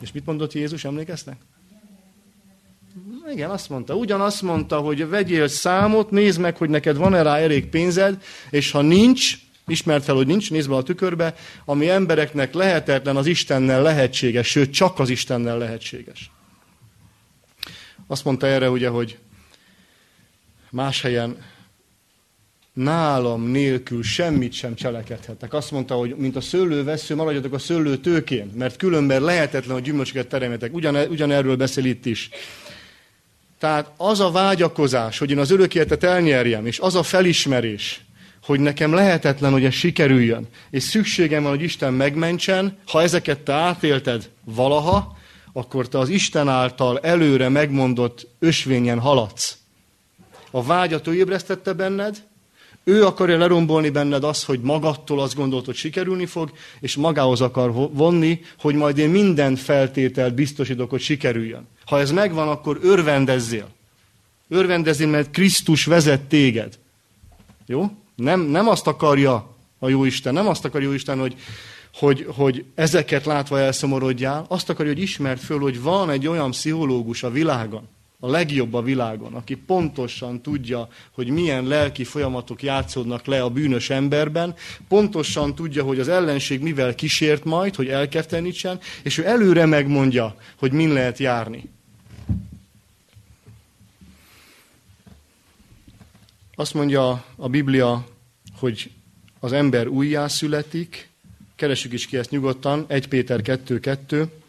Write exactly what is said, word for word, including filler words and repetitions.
És mit mondott Jézus, emlékeztek? Igen, azt mondta. Ugyanazt mondta, hogy vegyél számot, nézd meg, hogy neked van-e rá elég pénzed, és ha nincs, ismerd fel, hogy nincs, nézd be a tükörbe, ami embereknek lehetetlen, az Istennel lehetséges, sőt, csak az Istennel lehetséges. Azt mondta erre ugye, hogy más helyen nálam nélkül semmit sem cselekedhettek. Azt mondta, hogy mint a szőlővessző, maradjatok a szőlő tőkén, mert különben lehetetlen, hogy gyümölcsöket teremjetek. Ugyan, ugyanerről beszél itt is. Tehát az a vágyakozás, hogy én az örök életet elnyerjem, és az a felismerés, hogy nekem lehetetlen, hogy ez sikerüljön, és szükségem van, hogy Isten megmentsen, ha ezeket te átélted valaha, akkor te az Isten által előre megmondott ösvényen haladsz. A vágyat ő ébresztette benned, ő akarja lerombolni benned azt, hogy magadtól azt gondolt, hogy sikerülni fog, és magához akar vonni, hogy majd én minden feltételt biztosítok, hogy sikerüljön. Ha ez megvan, akkor örvendezzél. Örvendezzél, mert Krisztus vezet téged. Jó? Nem, nem azt akarja a Jóisten, nem azt akarja Jóisten, hogy, hogy, hogy ezeket látva elszomorodjál, azt akarja, hogy ismerd föl, hogy van egy olyan pszichológus a világon, a legjobb a világon, aki pontosan tudja, hogy milyen lelki folyamatok játszódnak le a bűnös emberben, pontosan tudja, hogy az ellenség mivel kísért majd, hogy elkeftenítsen, és ő előre megmondja, hogy min lehet járni. Azt mondja a Biblia, hogy az ember újjászületik, keressük is ki ezt nyugodtan, Első Péter kettő kettő.